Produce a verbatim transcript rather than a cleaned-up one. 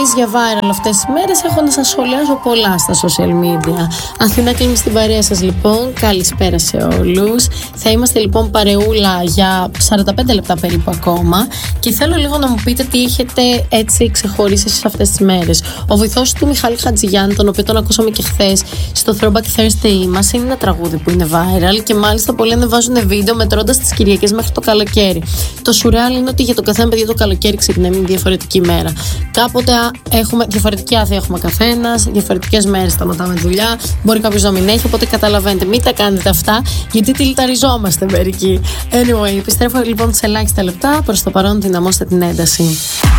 ειδήσεις για viral αυτές τις μέρες έχω να σας σχολιάσω πολλά στα social media. Αθηνά κλείνει στην παρέα σας λοιπόν. Καλησπέρα σε όλους. Θα είμαστε λοιπόν παρεούλα για σαράντα πέντε λεπτά περίπου ακόμα και θέλω λίγο να μου πείτε τι έχετε έτσι ξεχωρίσει εσείς αυτές τις μέρες. Ο βοηθός του Μιχάλη Χατζηγιάννη, τον οποίο τον ακούσαμε και χθες στο Throwback Thursday μας, είναι ένα τραγούδι που είναι viral και μάλιστα πολλοί ανεβάζουν βίντεο μετρώντας τις Κυριακές μέχρι το καλοκαίρι. Το σουρεάλ είναι ότι για το καθένα παιδί το καλοκαίρι ξεκινάει μια διαφορετική ημέρα. Κάποτε έχουμε διαφορετική άδεια, έχουμε καθένας, διαφορετικές μέρες σταματάμε δουλειά. Μπορεί κάποιος να μην έχει, οπότε καταλαβαίνετε. Μην τα κάνετε αυτά, γιατί τυλταριζόμαστε μερικοί. Anyway, επιστρέφω λοιπόν σε ελάχιστα λεπτά. Προς το παρόν, δυναμώστε την ένταση.